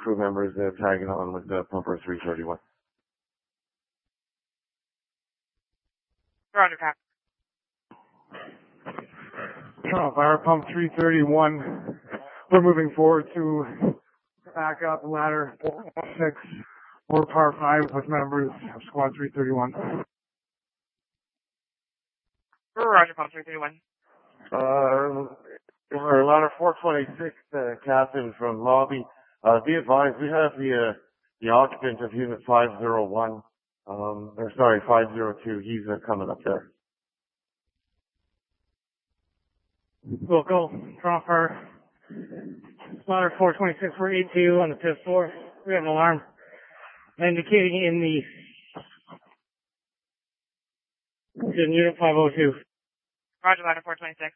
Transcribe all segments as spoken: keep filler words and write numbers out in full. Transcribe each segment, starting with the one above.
crew members uh, tagging on with uh, pumper three thirty-one. Roger, Cap. Toronto Fire Pump three thirty-one. We're moving forward to back up ladder six or par five with members of squad three thirty-one. Roger, Pump three thirty-one. Uh, we're ladder four twenty-six, uh, captain from lobby. Uh, be advised, we have the, uh, the occupant of unit five oh one, um, or sorry, five oh two. He's uh, coming up there. Local, Toronto Fire. Ladder four twenty-six, we're eight two on the fifth floor. We have an alarm indicating in the in unit five oh two. Roger, ladder four twenty-six.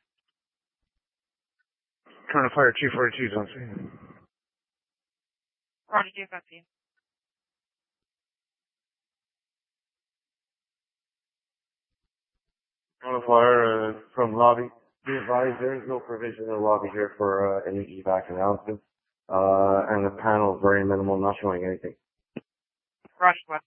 Toronto Fire two forty-two is on scene. Roger, G F S C. Toronto Fire, uh, from lobby. Be advised, there is no provision in the lobby here for, uh, any evac announcements. Uh, and the panel is very minimal, not showing anything. Roger, West.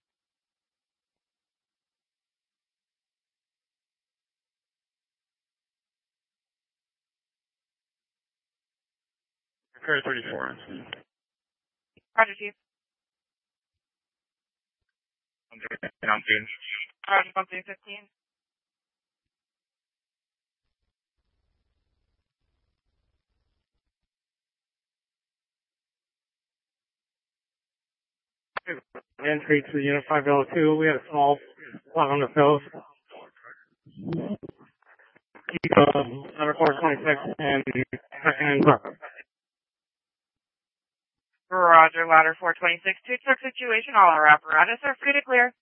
Carrier thirty-four. Roger, Chief. I'm June. Roger, Pump three fifteen. Entry to unit five oh two. We had a small spot on the nose. Keep uh, number four twenty-six and and Roger, ladder four twenty-six. Two truck situation. All our apparatus are free to clear.